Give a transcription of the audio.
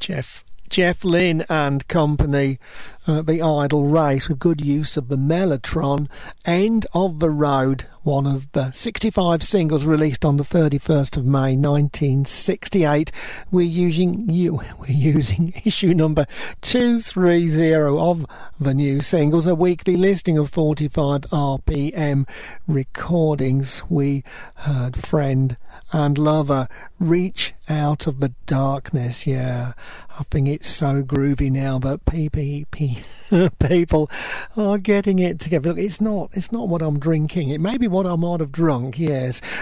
Jeff Lynne and company, The Idle Race, with good use of the Mellotron. End of the Road, one of the 65 singles released on the 31st of May 1968. We're using issue number 230 of the new singles, a weekly listing of 45 RPM recordings. We heard Friend and Lover, Reach Out of the Darkness. Yeah, I think it's so groovy now that people are getting it together. Look, it's not what I'm drinking. It may be what I might have drunk, yes,